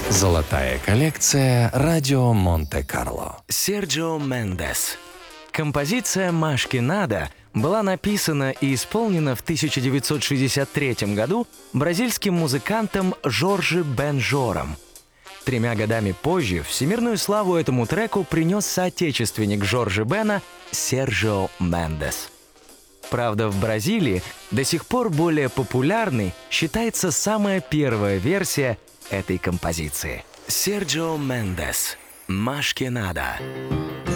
Золотая коллекция «Радио Монте-Карло». Серджио Мендес. Композиция «Машки Нада» была написана и исполнена в 1963 году бразильским музыкантом Жоржи Бенжором. 3 годами позже всемирную славу этому треку принес соотечественник Жоржи Бена Серджио Мендес. Правда, в Бразилии до сих пор более популярной считается самая первая версия этой композиции. Серджио Мендес. «Машки Нада».